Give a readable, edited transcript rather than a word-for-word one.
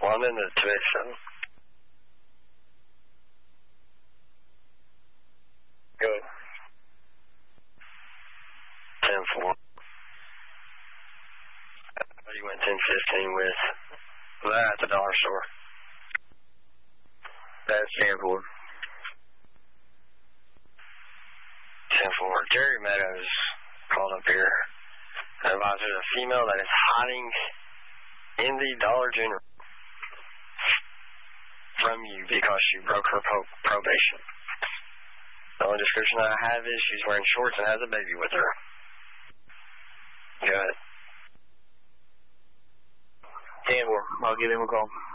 Well, I'm in the 287. Go ahead. 10-4. You went 10-15 with that at the dollar store. That's 10-4. 10-4. Jerry Meadows called up here. Advised there's a female that is hiding in the Dollar General from you because she broke her probation. The only description I have is she's wearing shorts and has a baby with her. Go ahead. 10-4. I'll give him a call.